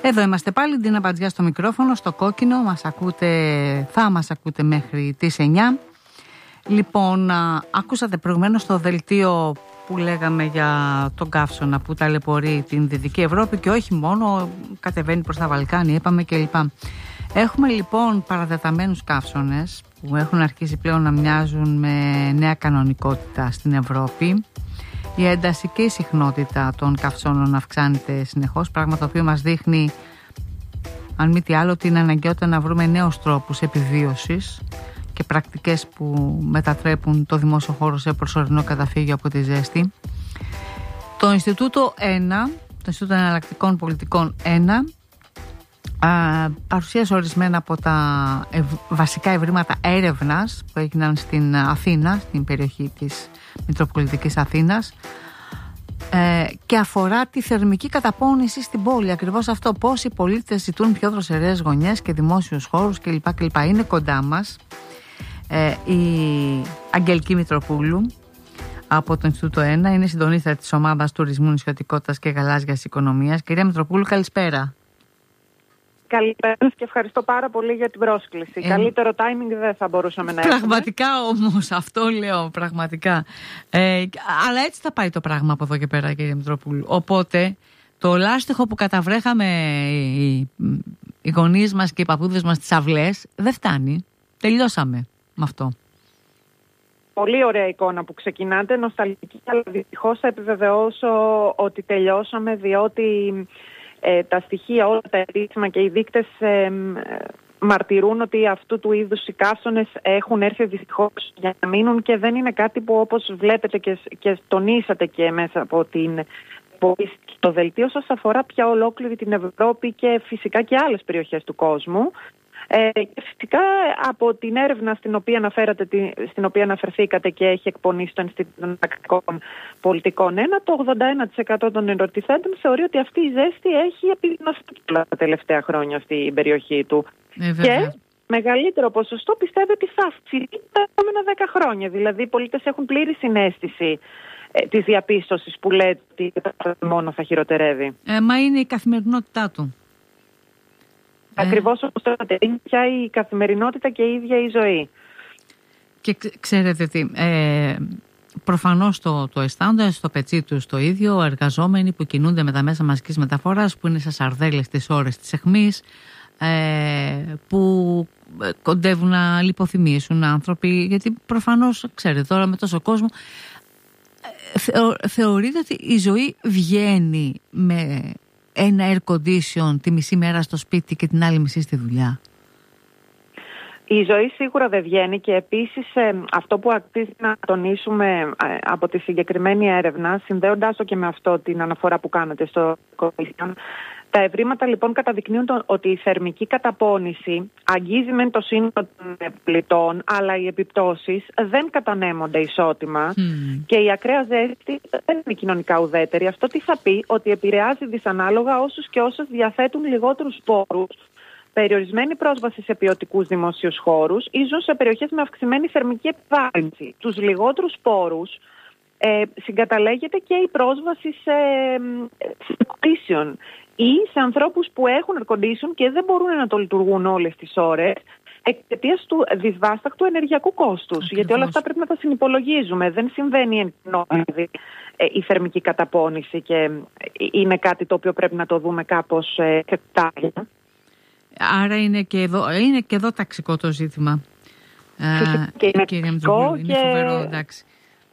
Εδώ είμαστε πάλι, Ντίνα Μπατζιά στο μικρόφωνο, στο κόκκινο. Θα μας ακούτε μέχρι τις 9. Λοιπόν, ακούσατε προηγουμένως το δελτίο που λέγαμε για τον καύσωνα που ταλαιπωρεί την Δυτική Ευρώπη και όχι μόνο, κατεβαίνει προς τα Βαλκάνια, είπαμε κλπ. Έχουμε λοιπόν παραδεταμένους καύσωνες που έχουν αρχίσει πλέον να μοιάζουν με νέα κανονικότητα στην Ευρώπη. Η εντασική συχνότητα των καυσώνων αυξάνεται συνεχώς, πράγμα το οποίο μας δείχνει, αν μη τι άλλο, την αναγκαιότητα να βρούμε νέους τρόπους επιβίωσης και πρακτικές που μετατρέπουν το δημόσιο χώρο σε προσωρινό καταφύγιο από τη ζέστη. Το Ινστιτούτο 1, το Ινστιτούτο Εναλλακτικών Πολιτικών 1, παρουσίασε ορισμένα από τα βασικά ευρήματα έρευνας που έγιναν στην Αθήνα, στην περιοχή της Μητροπολιτικής Αθήνας, και αφορά τη θερμική καταπώνηση στην πόλη. Ακριβώς αυτό, πώς οι πολίτες ζητούν πιο δροσερές γωνιές και δημόσιους χώρους κλπ. Είναι κοντά μας η Αγγελική Μητροπούλου από το Ινστιτούτο 1, είναι συντονίστρια της ομάδας τουρισμού, νησιωτικότητας και γαλάζιας οικονομίας. Κυρία Μητροπούλου, καλησπέρα. Καλησπέρα και ευχαριστώ πάρα πολύ για την πρόσκληση. Καλύτερο timing δεν θα μπορούσαμε να έχουμε. Πραγματικά όμως, αυτό λέω, πραγματικά. Αλλά έτσι θα πάει το πράγμα από εδώ και πέρα, κύριε Μητροπούλου. Οπότε, το λάστιχο που καταβρέχαμε οι γονείς μας και οι παππούδες μας στις αυλές, δεν φτάνει. Τελειώσαμε με αυτό. Πολύ ωραία εικόνα που ξεκινάτε, νοσταλγική, αλλά δυστυχώς θα επιβεβαιώσω ότι τελειώσαμε, διότι τα στοιχεία, όλα τα επίσημα και οι δείκτες μαρτυρούν ότι αυτού του είδους οι καύσωνες έχουν έρθει δυστυχώς για να μείνουν και δεν είναι κάτι που, όπως βλέπετε και τονίσατε και μέσα από το δελτίο σας, αφορά πια ολόκληρη την Ευρώπη και φυσικά και άλλες περιοχές του κόσμου. Και φυσικά από την έρευνα στην οποία αναφερθήκατε και έχει εκπονήσει το Ινστιτούτο Εναλλακτικών Πολιτικών 1, το 81% των ερωτηθέντων θεωρεί ότι αυτή η ζέστη έχει επιδεινωθεί τα τελευταία χρόνια στην περιοχή του. Και μεγαλύτερο ποσοστό πιστεύει ότι θα αυξηθεί τα επόμενα 10 χρόνια. Δηλαδή οι πολίτες έχουν πλήρη συναίσθηση της διαπίστωσης που λέει ότι μόνο θα χειροτερεύει. Μα είναι η καθημερινότητά του. Ακριβώς όπως το είπατε, είναι πια η καθημερινότητα και η ίδια η ζωή. Και ξέρετε τι, προφανώς το αισθάνονται στο πετσί τους το ίδιο εργαζόμενοι που κινούνται με τα μέσα μαζικής μεταφοράς, που είναι σε σαρδέλες τις ώρες της αιχμής, που κοντεύουν να λιποθυμήσουν άνθρωποι, γιατί προφανώς, ξέρετε, τώρα με τόσο κόσμο θεωρείτε ότι η ζωή βγαίνει με ένα air condition τη μισή μέρα στο σπίτι και την άλλη μισή στη δουλειά? Η ζωή σίγουρα δεν βγαίνει και επίσης αυτό που αξίζει να τονίσουμε από τη συγκεκριμένη έρευνα, συνδέοντάς το και με αυτό την αναφορά που κάνετε στο Commission, τα ευρήματα λοιπόν καταδεικνύουν ότι η θερμική καταπώνηση αγγίζει μεν το σύνολο των πλητών, αλλά οι επιπτώσεις δεν κατανέμονται ισότιμα και η ακραία ζέστη δεν είναι κοινωνικά ουδέτερη. Αυτό τι θα πει? Ότι επηρεάζει δυσανάλογα όσους και όσες διαθέτουν λιγότερους πόρους, περιορισμένη πρόσβαση σε ποιοτικούς δημοσίους χώρους ή ζουν σε περιοχές με αυξημένη θερμική επιβάρυνση. Τους λιγότερους πόρους συγκαταλέγεται και η πρόσβαση σε air condition ή σε ανθρώπους που έχουν air condition και δεν μπορούν να το λειτουργούν όλες τις ώρες εξαιτίας του δυσβάσταχτου ενεργειακού κόστους. Γιατί όλα αυτά πρέπει να τα συνυπολογίζουμε. Δεν συμβαίνει εν κοινότητα η θερμική καταπώνηση και είναι κάτι το οποίο πρέπει να το δούμε κάπως σε τάγια. Άρα είναι και εδώ ταξικό το ζήτημα. Και είναι ταξικό είναι φοβερό, εντάξει.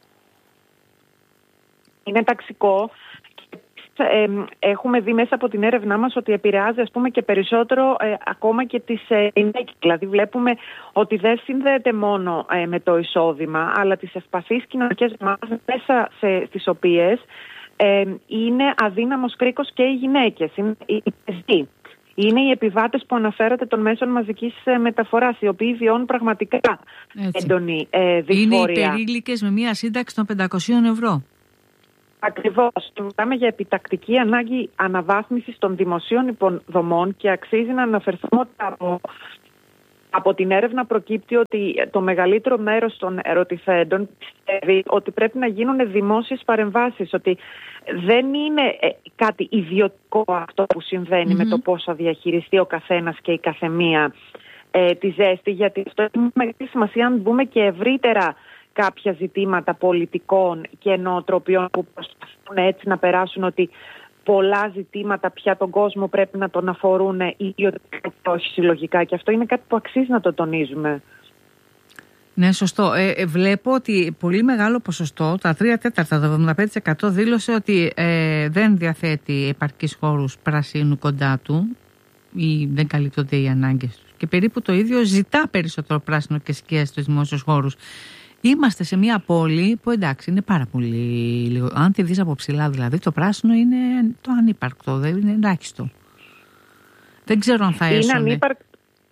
Είναι ταξικό. Έχουμε δει μέσα από την έρευνά μας ότι επηρεάζει, ας πούμε, και περισσότερο ακόμα και τις γυναίκες. Δηλαδή βλέπουμε ότι δεν συνδέεται μόνο με το εισόδημα, αλλά τις ευπαθείς κοινωνικές ομάδες μέσα στις οποίες είναι αδύναμος κρίκος και οι γυναίκες. Είναι οι παιδιοί. Είναι οι επιβάτες που αναφέρατε των μέσων μαζικής μεταφοράς, οι οποίοι βιώνουν πραγματικά έντονη δυσφορία. Είναι οι υπερήλικες με μία σύνταξη των 500 ευρώ. Ακριβώς. Μιλάμε για επιτακτική ανάγκη αναβάθμισης των δημοσίων υποδομών και αξίζει να αναφερθούμε ότι από Από την έρευνα προκύπτει ότι το μεγαλύτερο μέρος των ερωτηθέντων πιστεύει ότι πρέπει να γίνουν δημόσιες παρεμβάσεις, ότι δεν είναι κάτι ιδιωτικό αυτό που συμβαίνει με το πώς θα διαχειριστεί ο καθένας και η καθεμία τη ζέστη, γιατί αυτό έχει μεγάλη σημασία αν μπούμε και ευρύτερα κάποια ζητήματα πολιτικών και νοοτροπιών που προσπαθούν έτσι να περάσουν ότι πολλά ζητήματα πια τον κόσμο πρέπει να τον αφορούν ιδιωτικά και όχι συλλογικά, και αυτό είναι κάτι που αξίζει να το τονίζουμε. Ναι, σωστό. Βλέπω ότι πολύ μεγάλο ποσοστό, τα 3/4, το 75% δήλωσε ότι δεν διαθέτει επαρκείς χώρους πρασίνου κοντά του ή δεν καλύπτονται οι ανάγκες τους. Και περίπου το ίδιο ζητά περισσότερο πράσινο και σκιές στους δημόσιους χώρους. Είμαστε σε μια πόλη που εντάξει είναι πάρα πολύ λίγο. Αν τη δεις από ψηλά δηλαδή, το πράσινο είναι το ανύπαρκτο, δεν είναι ελάχιστο. Δεν ξέρω αν θα έσωνε. Είναι ανύπαρκτο.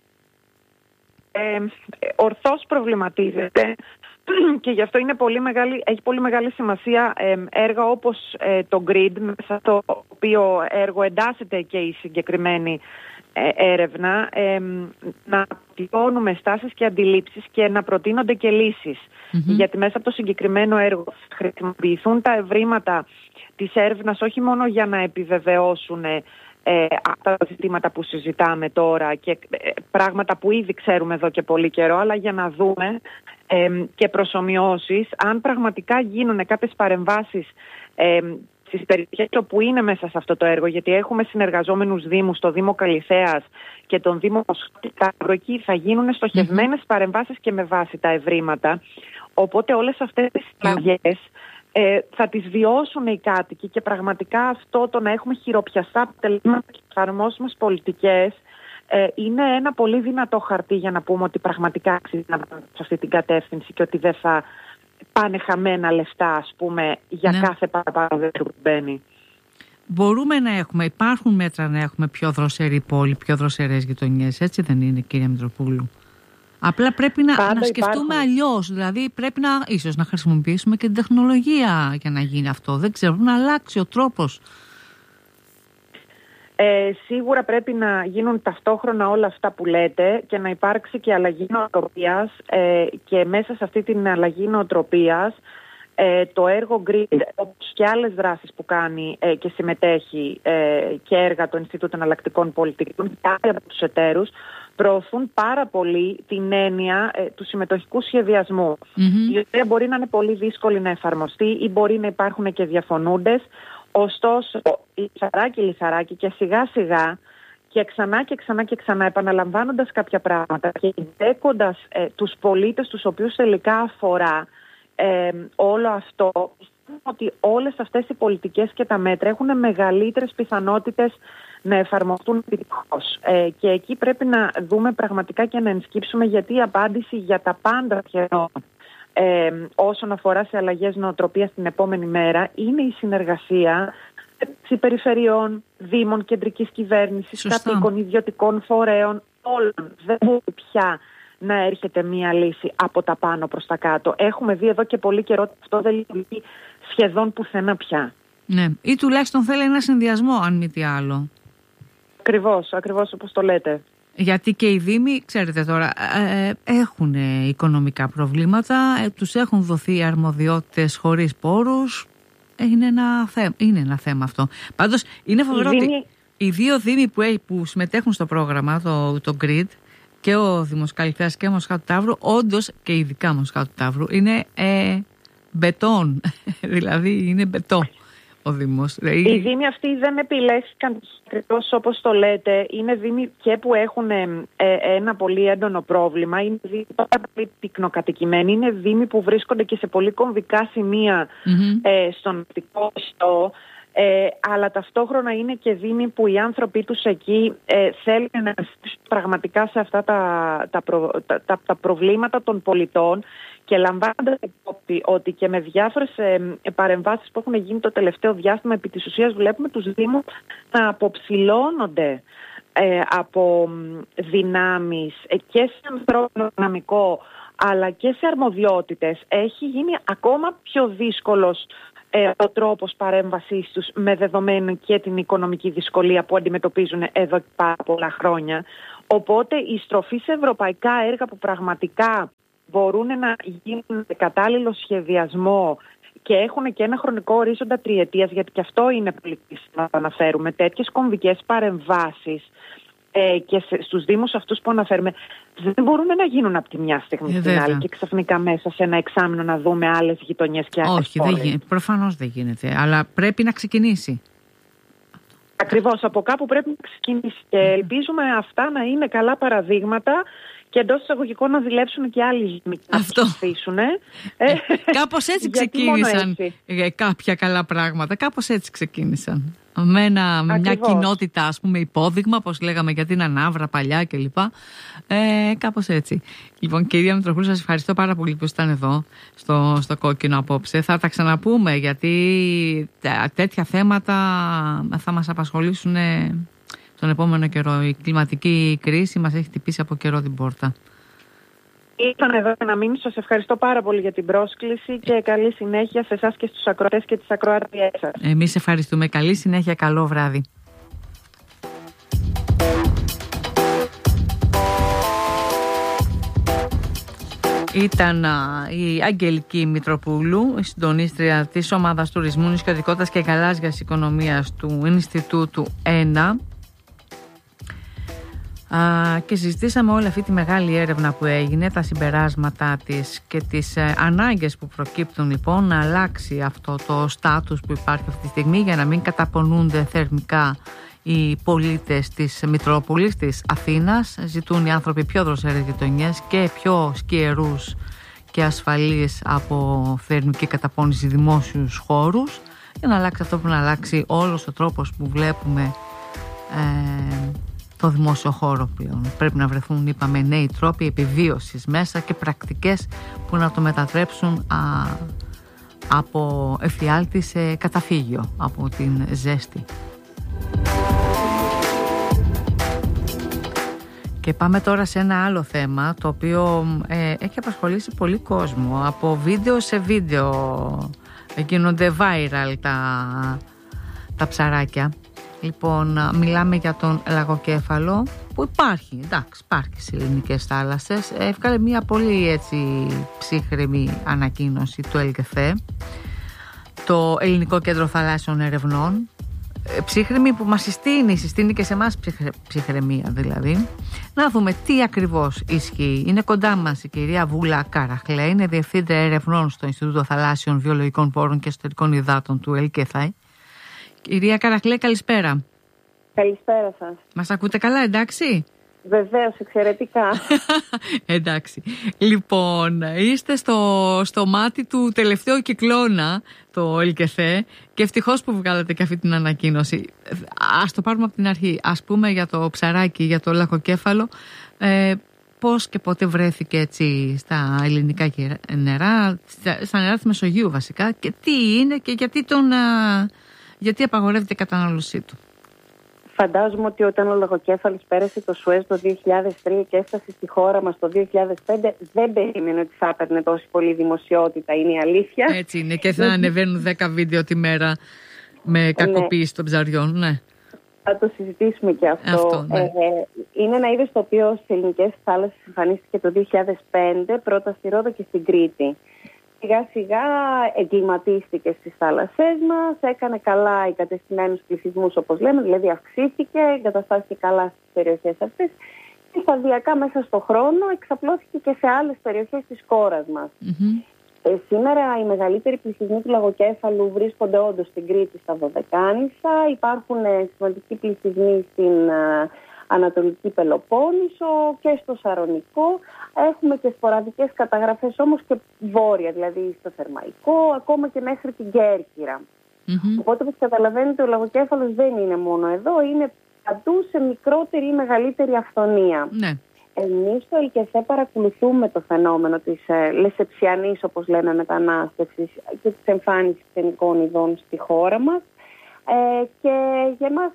Ορθώς προβληματίζεται και γι' αυτό είναι έχει πολύ μεγάλη σημασία έργα όπως το Grid, μέσα στο οποίο έργο εντάσσεται και η συγκεκριμένη έρευνα, να τυπώνουμε στάσεις και αντιλήψεις και να προτείνονται και λύσεις. Γιατί μέσα από το συγκεκριμένο έργο χρησιμοποιηθούν τα ευρήματα της έρευνας όχι μόνο για να επιβεβαιώσουν αυτά τα ζητήματα που συζητάμε τώρα και πράγματα που ήδη ξέρουμε εδώ και πολύ καιρό, αλλά για να δούμε και προσομοιώσεις αν πραγματικά γίνουν κάποιες παρεμβάσεις στις περιοχές όπου είναι μέσα σε αυτό το έργο, γιατί έχουμε συνεργαζόμενους δήμους, το Δήμο Καλιθέας και τον Δήμο Σταύρου. Εκεί θα γίνουν στοχευμένες παρεμβάσεις και με βάση τα ευρήματα. Οπότε όλες αυτές τις αλλαγές θα τις βιώσουν οι κάτοικοι και πραγματικά αυτό το να έχουμε χειροπιαστά αποτελέσματα και εφαρμόσιμες πολιτικές είναι ένα πολύ δυνατό χαρτί για να πούμε ότι πραγματικά αξίζει να πάμε σε αυτή την κατεύθυνση και ότι δεν θα πάνε χαμένα λεφτά, ας πούμε, για κάθε παραπάνω δέντρο που μπαίνει. Μπορούμε να έχουμε, υπάρχουν μέτρα να έχουμε πιο δροσερή πόλη, πιο δροσερές γειτονιές, έτσι δεν είναι, κυρία Μητροπούλου? Απλά πρέπει να σκεφτούμε αλλιώς, δηλαδή πρέπει ίσως να χρησιμοποιήσουμε και την τεχνολογία για να γίνει αυτό. Δεν ξέρω, να αλλάξει ο τρόπος. Σίγουρα πρέπει να γίνουν ταυτόχρονα όλα αυτά που λέτε και να υπάρξει και αλλαγή νοοτροπίας και μέσα σε αυτή την αλλαγή νοοτροπίας το έργο Grid, όπως και άλλες δράσεις που κάνει και συμμετέχει και έργα του Ινστιτούτου Εναλλακτικών Πολιτικών και άλλοι από τους εταίρους, προωθούν πάρα πολύ την έννοια του συμμετοχικού σχεδιασμού, η οποία μπορεί να είναι πολύ δύσκολη να εφαρμοστεί ή μπορεί να υπάρχουν και διαφωνούντες. Ωστόσο, λιθαράκι και σιγά σιγά και ξανά επαναλαμβάνοντας κάποια πράγματα και εντέκοντας τους πολίτες τους οποίους τελικά αφορά όλο αυτό, πιστεύω ότι όλες αυτές οι πολιτικές και τα μέτρα έχουν μεγαλύτερες πιθανότητες να εφαρμοστούν επιτυχώς. Και εκεί πρέπει να δούμε πραγματικά και να ενσκύψουμε, γιατί η απάντηση για τα πάντα όσον αφορά σε αλλαγές νοοτροπίας την επόμενη μέρα είναι η συνεργασία περιφερειών, δήμων, κεντρικής κυβέρνησης, κατοίκων, ιδιωτικών φορέων, όλων. Δεν μπορεί πια να έρχεται μία λύση από τα πάνω προς τα κάτω. Έχουμε δει εδώ και πολύ καιρό ότι αυτό δεν λειτουργεί σχεδόν πουθενά πια. Ναι, ή τουλάχιστον θέλει ένα συνδυασμό, αν μη τι άλλο. Ακριβώς όπως το λέτε. Γιατί και οι Δήμοι, ξέρετε τώρα, έχουν οικονομικά προβλήματα, τους έχουν δοθεί αρμοδιότητες χωρίς πόρους. Είναι ένα θέμα αυτό. Πάντως είναι φοβερό ότι οι δύο Δήμοι που συμμετέχουν στο πρόγραμμα, το Grid, και ο Δήμος Καλιθέας και ο Μοσχάτου Ταύρου, όντως και ειδικά Μοσχάτου Ταύρου, είναι μπετόν. Δηλαδή είναι μπετό ο Δήμος. Οι Δήμοι αυτοί δεν επιλέχθηκαν ακριβώς όπως το λέτε. Είναι Δήμοι και που έχουν ένα πολύ έντονο πρόβλημα. Είναι Δήμοι πάρα πολύ πυκνοκατοικημένοι. Είναι Δήμοι που βρίσκονται και σε πολύ κομβικά σημεία στον αστικό ιστό. Αλλά ταυτόχρονα είναι και Δήμοι που οι άνθρωποι τους εκεί θέλουν να στήσουν πραγματικά σε αυτά τα προβλήματα των πολιτών, και λαμβάνοντας υπόψη ότι και με διάφορες παρεμβάσεις που έχουν γίνει το τελευταίο διάστημα, επί της ουσίας βλέπουμε τους Δήμους να αποψηλώνονται από δυνάμεις και σε ανθρώπινο δυναμικό αλλά και σε αρμοδιότητες. Έχει γίνει ακόμα πιο δύσκολος ο τρόπος παρέμβασής τους, με δεδομένη και την οικονομική δυσκολία που αντιμετωπίζουν εδώ και πάρα πολλά χρόνια. Οπότε η στροφή σε ευρωπαϊκά έργα που πραγματικά μπορούν να γίνουν κατάλληλο σχεδιασμό και έχουν και ένα χρονικό ορίζοντα τριετίας, γιατί και αυτό είναι πολύ να αναφέρουμε, τέτοιες κομβικές παρεμβάσεις και στους δήμους αυτούς που αναφέρουμε δεν μπορούν να γίνουν από τη μια στιγμή στην άλλη και ξαφνικά μέσα σε ένα εξάμηνο να δούμε άλλες γειτονιές και άλλες πόλεις. Όχι, προφανώς δεν γίνεται, αλλά πρέπει να ξεκινήσει. Ακριβώς, από κάπου πρέπει να ξεκινήσει και ελπίζουμε αυτά να είναι καλά παραδείγματα και εντός εισαγωγικών να δουλέψουν και άλλοι να ψηφίσουν. Κάπως έτσι ξεκίνησαν κάποια καλά πράγματα, κάπως έτσι ξεκίνησαν. Με μια κοινότητα, ας πούμε, υπόδειγμα, όπως λέγαμε για την Ανάβρα παλιά κλπ. Κάπως έτσι. Λοιπόν, κυρία Μητροπούλου, σας ευχαριστώ πάρα πολύ που ήσταν εδώ στο Κόκκινο απόψε. Θα τα ξαναπούμε, γιατί τέτοια θέματα θα μας απασχολήσουν τον επόμενο καιρό. Η κλιματική κρίση μας έχει χτυπήσει από καιρό την πόρτα. Ήρθαν εδώ να μείνω. Σας ευχαριστώ πάρα πολύ για την πρόσκληση και καλή συνέχεια σε εσάς και στους ακροατές και τις ακροατριές σας. Εμείς ευχαριστούμε. Καλή συνέχεια, καλό βράδυ. Ήταν η Αγγελική Μητροπούλου, η συντονίστρια της Ομάδας Τουρισμού, Νησιωτικότητας και Γαλάζιας Οικονομίας του Ινστιτούτου 1. Και συζητήσαμε όλη αυτή τη μεγάλη έρευνα που έγινε, τα συμπεράσματά της και τις ανάγκες που προκύπτουν λοιπόν να αλλάξει αυτό το στάτους που υπάρχει αυτή τη στιγμή για να μην καταπονούνται θερμικά οι πολίτες της Μητρόπολης, της Αθήνας. Ζητούν οι άνθρωποι πιο δροσερές γειτονιές και πιο σκιερούς και ασφαλείς από θερμική καταπώνηση δημόσιους χώρους, για να αλλάξει αυτό που να αλλάξει όλος ο τρόπος που βλέπουμε το δημόσιο χώρο πλέον. Πρέπει να βρεθούν, είπαμε, νέοι τρόποι επιβίωσης μέσα και πρακτικές που να το μετατρέψουν από εφιάλτη σε καταφύγιο, από την ζέστη. Και πάμε τώρα σε ένα άλλο θέμα, το οποίο έχει απασχολήσει πολύ κόσμο. Από βίντεο σε βίντεο γίνονται viral τα ψαράκια. Λοιπόν, μιλάμε για τον λαγοκέφαλο που υπάρχει στις ελληνικές θάλασσες. Έβγαλε μια πολύ έτσι ψύχρεμη ανακοίνωση του ΕΛΚΕΘΕ, το Ελληνικό Κέντρο Θαλάσσιων Ερευνών. Ψύχρεμη που μας συστήνει και σε εμάς ψυχραιμία δηλαδή. Να δούμε τι ακριβώς ισχύει. Είναι κοντά μας η κυρία Βούλα Καραχλέ, είναι Διευθύντρια Ερευνών στο Ινστιτούτο Θαλάσσιων Βιολογικών Πόρων και Εσωτερικών Υδάτων του ΕΛΚΕΘΕ. Κυρία Καραχλέ, καλησπέρα. Καλησπέρα σας. Μας ακούτε καλά, εντάξει? Βεβαίως, εξαιρετικά. Εντάξει. Λοιπόν, είστε στο μάτι του τελευταίου κυκλώνα, το ΕΛΚΕΘΕ, και ευτυχώς που βγάλατε και αυτή την ανακοίνωση. Ας το πάρουμε από την αρχή. Ας πούμε για το ψαράκι, για το λαγοκέφαλο. Πώς και πότε βρέθηκε έτσι στα ελληνικά νερά, στα νερά της Μεσογείου βασικά, και τι είναι και γιατί απαγορεύεται η κατανάλωσή του. Φαντάζομαι ότι όταν ο λαγοκέφαλος πέρασε το Σουέζ το 2003 και έφτασε στη χώρα μας το 2005, δεν περίμενε ότι θα έπαιρνε τόση πολύ δημοσιότητα, είναι η αλήθεια. Έτσι είναι, και θα ανεβαίνουν 10 βίντεο τη μέρα με κακοποίηση των ψαριών, ναι. Θα το συζητήσουμε και αυτό. Ναι. Είναι ένα είδος το οποίο στις ελληνικές θάλασσες εμφανίστηκε το 2005, πρώτα στη Ρόδο και στην Κρήτη. Σιγά σιγά εγκληματίστηκε στις θάλασσές μας, έκανε καλά οι κατεστημένους πληθυσμούς όπως λέμε, δηλαδή αυξήθηκε, εγκαταστάθηκε καλά στις περιοχές αυτές και σταδιακά μέσα στον χρόνο εξαπλώθηκε και σε άλλες περιοχές της χώρας μας. Mm-hmm. Σήμερα οι μεγαλύτεροι πληθυσμοί του λαγοκέφαλου βρίσκονται όντως στην Κρήτη, στα Δωδεκάνησα, υπάρχουν σημαντικοί πληθυσμοί στην Ανατολική Πελοπόννησο και στο Σαρονικό. Έχουμε και σποραδικές καταγραφές όμως και βόρεια, δηλαδή στο Θερμαϊκό, ακόμα και μέχρι την Κέρκυρα. Mm-hmm. Οπότε, όπως καταλαβαίνετε, ο λαγοκέφαλος δεν είναι μόνο εδώ, είναι παντού σε μικρότερη ή μεγαλύτερη αυθονία. Ναι. Εμείς στο ΕΛΚΕΘΕ παρακολουθούμε το φαινόμενο της λεσεψιανής, όπως λέμε, μετανάστευσης και της εμφάνισης ξενικών ειδών στη χώρα μας. Και για εμάς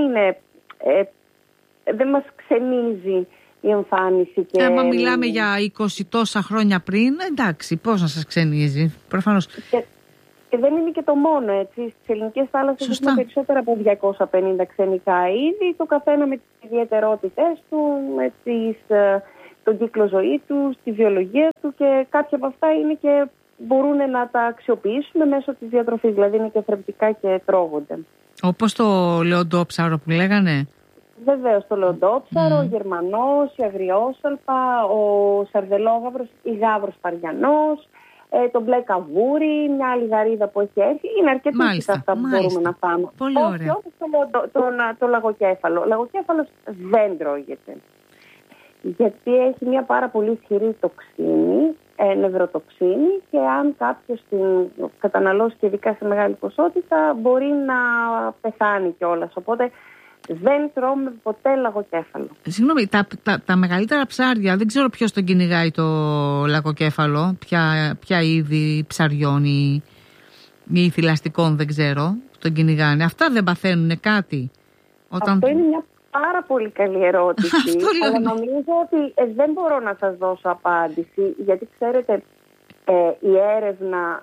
δεν μας ξενίζει η εμφάνιση. Και άμα μιλάμε για 20 τόσα χρόνια πριν, εντάξει, πώς να σας ξενίζει, προφανώς. Και δεν είναι και το μόνο, έτσι. Στις ελληνικές θάλασσες έχουμε περισσότερα από 250 ξενικά είδη, το καθένα με τις ιδιαιτερότητες του, με τον κύκλο ζωής του, τη βιολογία του, και κάποια από αυτά είναι και μπορούν να τα αξιοποιήσουμε μέσω της διατροφής, δηλαδή είναι και θρεπτικά και τρώγονται. Όπως το λεοντόψαρο που λέγανε. Βεβαίως, το λεοντόψαρο, ο γερμανός, η αγριόσαλπα, ο σαρδελόγαυρος, η γάβρος παριανός, το μπλε καβούρι, μια άλλη γαρίδα που έχει έρθει. Είναι αρκετές αυτά που μπορούμε να φάμε. Πολύ ωραία. Όχι το λαγοκέφαλο. Ο λαγοκέφαλος δεν τρώγεται. Γιατί έχει μια πάρα πολύ ισχυρή τοξίνη, νευροτοξίνη, και αν κάποιος την καταναλώσει και ειδικά σε μεγάλη ποσότητα μπορεί να πεθάνει κιόλας. Οπότε δεν τρώμε ποτέ λαγοκέφαλο. Συγγνώμη, τα μεγαλύτερα ψάρια, δεν ξέρω ποιος τον κυνηγάει το λαγοκέφαλο, ποια είδη ψαριών ή θηλαστικών, δεν ξέρω, τον κυνηγάνε. Αυτά δεν παθαίνουν κάτι? Αυτό είναι μια πάρα πολύ καλή ερώτηση. Αλλά νομίζω ότι δεν μπορώ να σας δώσω απάντηση, γιατί ξέρετε, η έρευνα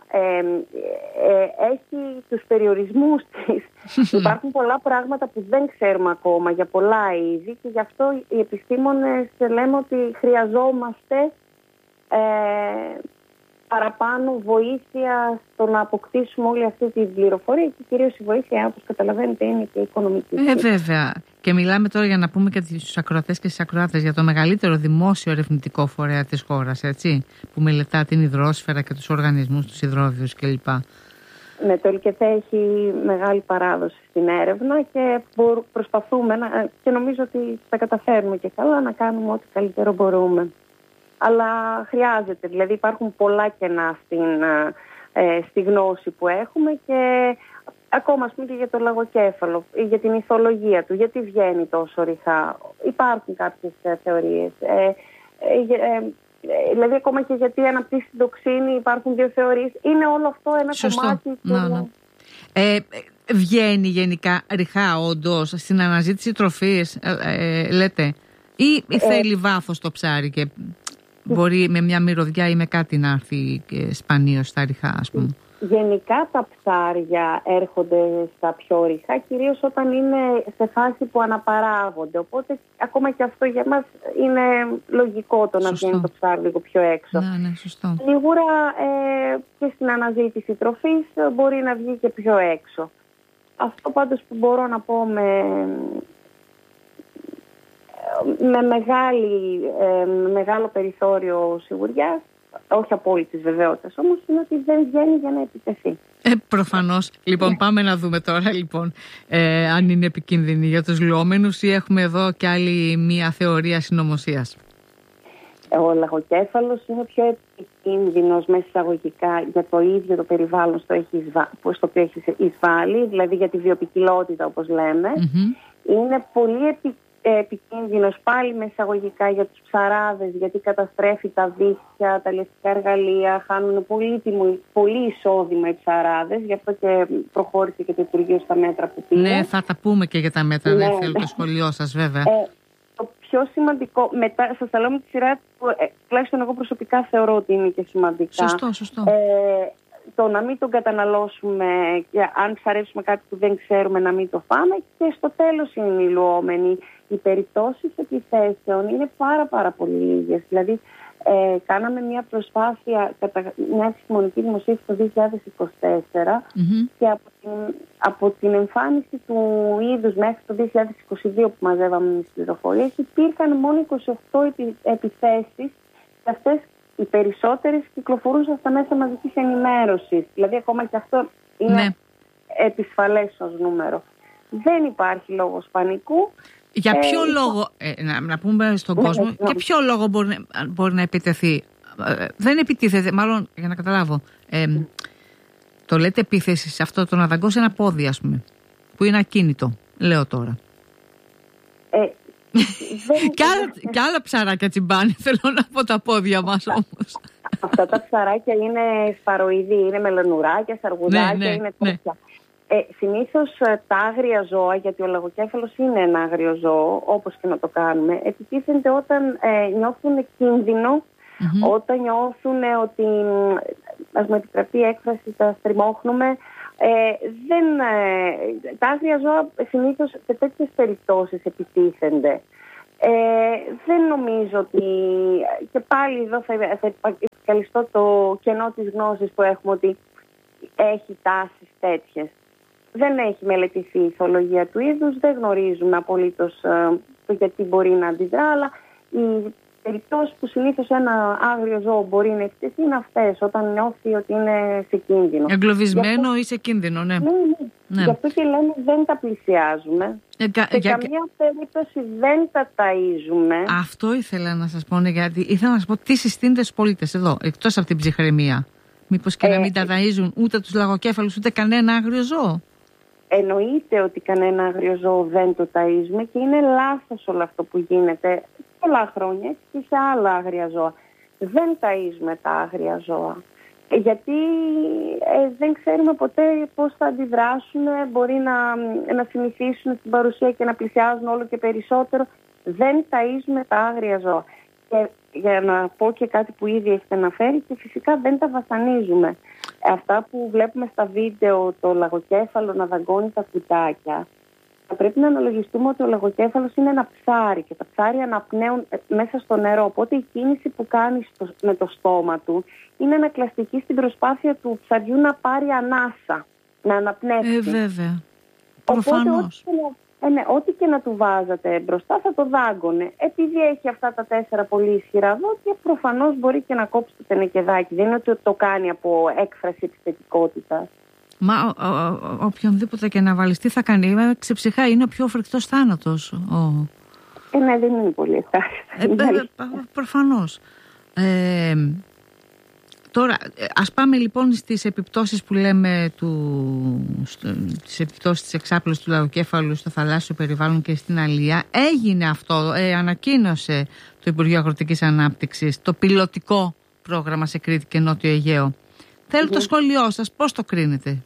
έχει τους περιορισμούς της. Υπάρχουν πολλά πράγματα που δεν ξέρουμε ακόμα για πολλά είδη, και γι' αυτό οι επιστήμονες λέμε ότι χρειαζόμαστε παραπάνω βοήθεια στο να αποκτήσουμε όλη αυτή την πληροφορία, και κυρίως η βοήθεια, όπως καταλαβαίνετε, είναι και οικονομική. Βέβαια. Και μιλάμε τώρα, για να πούμε και στους ακροατές και στις ακροάτες, για το μεγαλύτερο δημόσιο ερευνητικό φορέα της χώρας, έτσι, που μελετά την υδρόσφαιρα και τους οργανισμούς, τους υδρόβιους κλπ. Ναι, το ΕΛΚΕΘΕ έχει μεγάλη παράδοση στην έρευνα και προσπαθούμε και νομίζω ότι θα καταφέρουμε και καλά να κάνουμε ό,τι καλύτερο μπορούμε. Αλλά χρειάζεται, δηλαδή υπάρχουν πολλά κενά στη γνώση που έχουμε, και ακόμα, ας πούμε, και για το λαγοκέφαλο, για την ηθολογία του, γιατί βγαίνει τόσο ρηχά. Υπάρχουν κάποιες θεωρίες. Δηλαδή, ακόμα και γιατί αναπτύσσει την τοξίνη, υπάρχουν δύο θεωρίες. Είναι όλο αυτό ένα κομμάτι του... Βγαίνει γενικά ρηχά, όντως, στην αναζήτηση τροφής, λέτε, ή θέλει βάθος το ψάρι και μπορεί με μια μυρωδιά ή με κάτι να έρθει σπανίως στα ρηχά, ας πούμε? Γενικά τα ψάρια έρχονται στα πιο ρηχά, κυρίως όταν είναι σε φάση που αναπαράγονται. Οπότε ακόμα και αυτό για μας είναι λογικό, το να βγαίνει το ψάρι λίγο πιο έξω. Ναι, σωστό. Σίγουρα και στην αναζήτηση τροφής μπορεί να βγει και πιο έξω. Αυτό πάντως που μπορώ να πω με μεγάλο περιθώριο σιγουριάς, όχι απόλυτης βεβαιότητας όμως, είναι ότι δεν βγαίνει για να επιτεθεί. Προφανώς. Λοιπόν, πάμε να δούμε τώρα αν είναι επικίνδυνη για τους λουόμενους ή έχουμε εδώ κι άλλη μία θεωρία συνωμοσίας. Ο λαγοκέφαλος είναι πιο επικίνδυνος μέσα εισαγωγικά για το ίδιο το περιβάλλον στο οποίο έχει εισβάλει, δηλαδή για τη βιοποικιλότητα, όπως λέμε. Είναι πολύ επικίνδυνος πάλι με εισαγωγικά για τους ψαράδες, γιατί καταστρέφει τα δίχτυα, τα λευτικά εργαλεία, χάνουν πολύ εισόδημα οι ψαράδες, γι' αυτό και προχώρησε και το Υπουργείο στα μέτρα που πήρε. Ναι, θα τα πούμε και για τα μέτρα, δεν θέλω το σχολείο σας βέβαια. Το πιο σημαντικό, μετά σας τα λέω με τη σειρά που τουλάχιστον εγώ προσωπικά θεωρώ ότι είναι και σημαντικά. Σωστό. Το να μην τον καταναλώσουμε, και αν ψαρέψουμε κάτι που δεν ξέρουμε να μην το φάμε, και στο τέλος είναι οι λουόμενοι. Οι περιπτώσεις επιθέσεων είναι πάρα πολύ λίγες. Δηλαδή κάναμε μια προσπάθεια κατά μια επιστημονική δημοσίευση το 2024 και από την εμφάνιση του είδους μέχρι το 2022 που μαζεύαμε τις πληροφορίες, υπήρχαν μόνο 28 επιθέσεις, και αυτές οι περισσότερες κυκλοφορούσαν στα μέσα μαζικής ενημέρωσης. Δηλαδή ακόμα και αυτό είναι επισφαλές ως νούμερο. Δεν υπάρχει λόγος πανικού. Για ποιο λόγο, να πούμε στον κόσμο, για ποιο λόγο μπορεί να επιτεθεί? Δεν επιτίθεται, μάλλον για να καταλάβω. Το λέτε επίθεση σε αυτό, το να δαγκώσει ένα πόδι, ας πούμε, που είναι ακίνητο, λέω τώρα. Κι άλλα ψαράκια τσιμπάνε, θέλω να πω, τα πόδια μας όμως. Αυτά τα ψαράκια είναι σπαροειδή, είναι μελονουράκια, σαργουδάκια, είναι τέτοια. Συνήθως τα άγρια ζώα, γιατί ο λαγοκέφαλος είναι ένα άγριο ζώο, όπως και να το κάνουμε, επιτίθενται όταν νιώθουν κίνδυνο Όταν νιώθουν ότι, ας μου επιτραπεί η έκφραση, τα στριμώχνουμε, τα άγρια ζώα συνήθως σε τέτοιες περιπτώσεις επιτίθενται. Δεν νομίζω ότι, και πάλι εδώ θα επικαλυστώ το κενό της γνώσης που έχουμε, ότι έχει τάσεις τέτοιες. Δεν έχει μελετηθεί η ηθολογία του είδους, δεν γνωρίζουμε απολύτως το γιατί μπορεί να αντιδρά, αλλά οι περιπτώσεις που συνήθως ένα άγριο ζώο μπορεί να εκτεθεί είναι αυτές, όταν νιώθει ότι είναι σε κίνδυνο. Εγκλωβισμένο ή σε κίνδυνο, ναι. Ναι. Γι' αυτό και λέμε δεν τα πλησιάζουμε. Σε καμία περίπτωση δεν τα ταΐζουμε. Αυτό ήθελα να σας πω, γιατί ήθελα να σας πω τι συστήνεται στους πολίτες εδώ, εκτός από την ψυχραιμία. Μήπως και να μην τα ταΐζουν ούτε τους λαγοκέφαλους ούτε κανένα άγριο ζώο. Εννοείται ότι κανένα άγριο ζώο δεν το ταΐζουμε και είναι λάθος όλο αυτό που γίνεται πολλά χρόνια και σε άλλα άγρια ζώα. Δεν ταΐζουμε τα άγρια ζώα. Γιατί δεν ξέρουμε ποτέ πώς θα αντιδράσουν, μπορεί να συνηθίσουν στην παρουσία και να πλησιάζουν όλο και περισσότερο. Δεν ταΐζουμε τα άγρια ζώα. Και για να πω και κάτι που ήδη έχετε αναφέρει, και φυσικά δεν τα βασανίζουμε. Αυτά που βλέπουμε στα βίντεο, το λαγοκέφαλο να δαγκώνει τα κουτάκια, θα πρέπει να αναλογιστούμε ότι ο λαγοκέφαλος είναι ένα ψάρι και τα ψάρια αναπνέουν μέσα στο νερό. Οπότε η κίνηση που κάνει με το στόμα του είναι ανακλαστική στην προσπάθεια του ψαριού να πάρει ανάσα, να αναπνεύσει. Βέβαια. Προφανώς. Ό,τι και να του βάζατε μπροστά θα το δάγκωνε. Επειδή έχει αυτά τα 4 πολύ ισχυρά δόντια, προφανώς μπορεί και να κόψει το τενεκεδάκι. Δεν είναι ότι το κάνει από έκφραση επιθετικότητας. Μα οποιονδήποτε και να βάλεις, τι θα κάνει, ξεψυχά, είναι ο πιο φρικτός θάνατος. Ναι, δεν είναι πολύ ευχάριστο. Προφανώς. Τώρα, ας πάμε λοιπόν στις επιπτώσεις που λέμε, τις επιπτώσεις της εξάπλωσης του λαγοκέφαλου στο θαλάσσιο περιβάλλον και στην αλία. Έγινε αυτό, ανακοίνωσε το Υπουργείο Αγροτικής Ανάπτυξης το πιλωτικό πρόγραμμα σε Κρήτη και Νότιο Αιγαίο. Θέλω το σχόλιο σας, πώς το κρίνετε?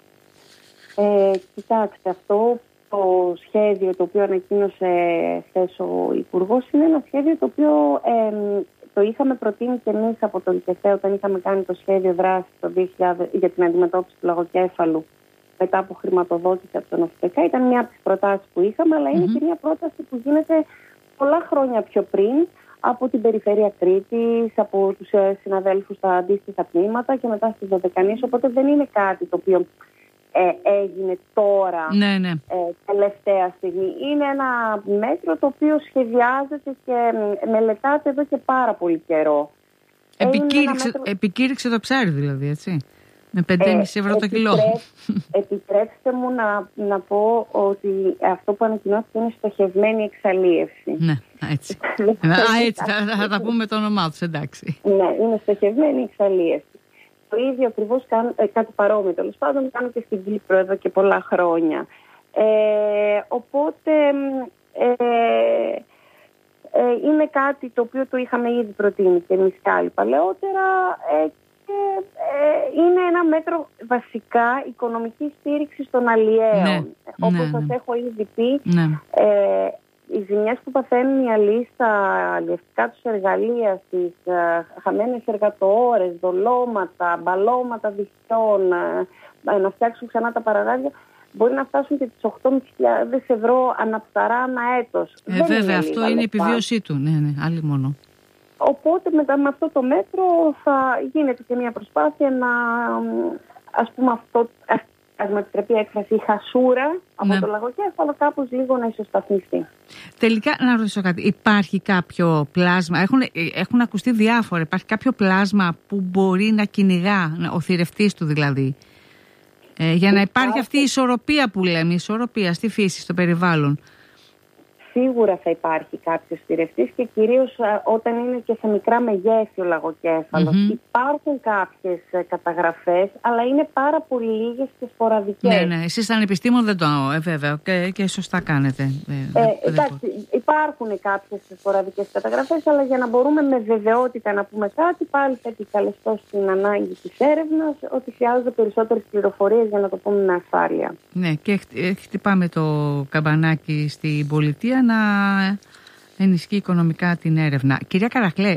Κοιτάξτε, αυτό το σχέδιο το οποίο ανακοίνωσε χθες ο Υπουργός είναι ένα σχέδιο το οποίο το είχαμε προτείνει και εμείς από το ΛΚΕΘΕ όταν είχαμε κάνει το σχέδιο δράσης το 2000 για την αντιμετώπιση του λαγοκέφαλου μετά από χρηματοδότηση από τον ΟΦΤΕΚΑ. Ήταν μια από τις προτάσεις που είχαμε, αλλά είναι και μια πρόταση που γίνεται πολλά χρόνια πιο πριν από την Περιφέρεια Κρήτης, από τους συναδέλφους στα αντίστοιχα τμήματα και μετά στις Δωδεκανήσεις. Οπότε δεν είναι κάτι το οποίο έγινε τώρα, τελευταία στιγμή. Είναι ένα μέτρο το οποίο σχεδιάζεται και μελετάται εδώ και πάρα πολύ καιρό. Επικήρυξε το ψάρι δηλαδή, έτσι, με 5,5 ευρώ το κιλό. Επιτρέψτε μου να πω ότι αυτό που ανακοινώθηκε είναι στοχευμένη εξαλίευση. Ναι, έτσι. Έτσι θα τα πούμε το όνομά τους, εντάξει. Ναι, είναι στοχευμένη εξαλίευση. Το ίδιο ακριβώς κάτι παρόμοιο τέλος πάντων κάνω και στην Κύπρο εδώ και πολλά χρόνια. Οπότε είναι κάτι το οποίο το είχαμε ήδη προτείνει και εμείς και άλλοι παλαιότερα και είναι ένα μέτρο βασικά οικονομική στήριξη των αλλιέων. Όπως σας έχω ήδη πει, οι ζημιές που παθαίνουν οι αλλοίς στα αλλιευτικά τους εργαλεία, στις χαμένες εργατοώρες, δολώματα, μπαλώματα δικτυών, να φτιάξουν ξανά τα παραγάδια, μπορεί να φτάσουν και τις 8.500 ευρώ αναψαρά ανά έτος. Βέβαια, αυτό είναι η επιβίωσή του. Ναι, άλλη μόνο. Οπότε με αυτό το μέτρο θα γίνεται και μια προσπάθεια να, ας πούμε, ας με επιτρέπει η έκφραση, η χασούρα από το λαγοκέφαλο κάπως λίγο να ισοσταθμιστεί. Τελικά, να ρωτήσω κάτι. Υπάρχει κάποιο πλάσμα, έχουν ακουστεί διάφορα, υπάρχει κάποιο πλάσμα που μπορεί να κυνηγά, ο θηρευτής του δηλαδή, για να υπάρχει αυτή η ισορροπία που λέμε, η ισορροπία στη φύση, στο περιβάλλον? Σίγουρα θα υπάρχει κάποιος θηρευτής και κυρίως όταν είναι και σε μικρά μεγέθη ο λαγοκέφαλος. Υπάρχουν κάποιες καταγραφές, αλλά είναι πάρα πολύ λίγες και σποραδικές. Ναι, εσείς σαν επιστήμον δεν το βέβαια και σωστά κάνετε. Εντάξει, υπάρχουν κάποιες σποραδικές καταγραφές, αλλά για να μπορούμε με βεβαιότητα να πούμε κάτι, πάλι θα επικαλεστώ στην ανάγκη της έρευνας ότι χρειάζονται περισσότερες πληροφορίες για να το πούμε με ασφάλεια. Ναι, και χτυπάμε το καμπανάκι στην πολιτεία να ενισχύει οικονομικά την έρευνα. Κυρία Καραχλέ,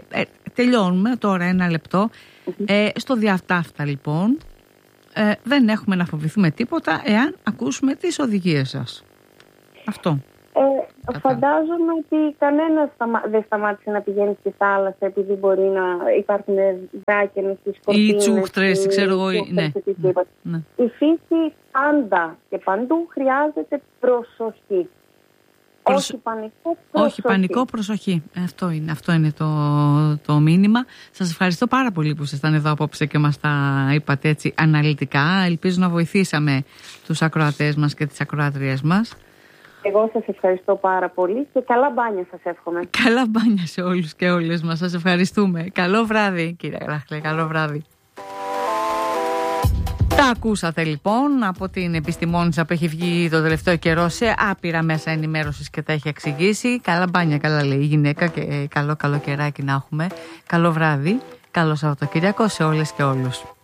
τελειώνουμε τώρα 1 λεπτό. Στο διατάφτα λοιπόν δεν έχουμε να φοβηθούμε τίποτα εάν ακούσουμε τις οδηγίες σας. Αυτό. Φαντάζομαι ότι κανένας δεν σταμάτησε να πηγαίνει στη θάλασσα επειδή μπορεί να υπάρχουν δάκενες στις κορτίνες ή τσούχτρες, ξέρω εγώ. Ναι. Η φύση πάντα και παντού χρειάζεται προσοχή. Όχι πανικό, προσοχή. Όχι πανικό, προσοχή. Αυτό είναι το μήνυμα. Σας ευχαριστώ πάρα πολύ που ήσασταν εδώ απόψε και μας τα είπατε έτσι αναλυτικά. Ελπίζω να βοηθήσαμε τους ακροατές μας και τις ακροάτριές μας. Εγώ σας ευχαριστώ πάρα πολύ και καλά μπάνια σας εύχομαι. Καλά μπάνια σε όλους και όλες μας. Σας ευχαριστούμε. Καλό βράδυ, κύριε Ράχλε. Καλό βράδυ. Τα ακούσατε λοιπόν από την επιστημόνισσα που έχει βγει το τελευταίο καιρό σε άπειρα μέσα ενημέρωσης και τα έχει εξηγήσει. Καλά μπάνια, καλά λέει η γυναίκα και καλό καλοκαιράκι να έχουμε. Καλό βράδυ, καλό Σαββατοκύριακο σε όλες και όλους.